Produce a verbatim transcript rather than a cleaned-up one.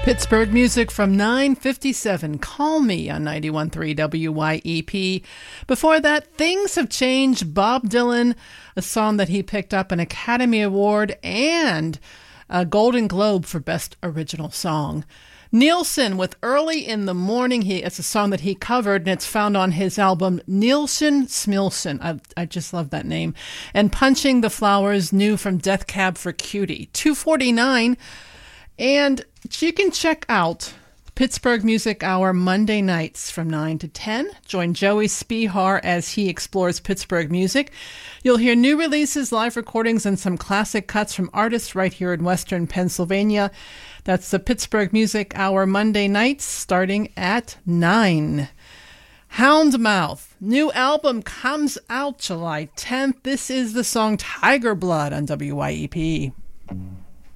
Pittsburgh music from nine fifty-seven, Call Me on ninety-one point three W Y E P. Before that, Things Have Changed, Bob Dylan, a song that he picked up an Academy Award and a Golden Globe for Best Original Song. Nielsen with Early in the Morning. He, it's a song that he covered, and it's found on his album Nielsen Smilsen. I, I just love that name. And Punching the Flowers, new from Death Cab for Cutie. two forty-nine. And you can check out Pittsburgh Music Hour Monday nights from nine to ten. Join Joey Spihar as he explores Pittsburgh music. You'll hear new releases, live recordings, and some classic cuts from artists right here in Western Pennsylvania. That's the Pittsburgh Music Hour Monday nights starting at nine. Houndmouth. New album comes out July tenth. This is the song Tiger Blood on W Y E P.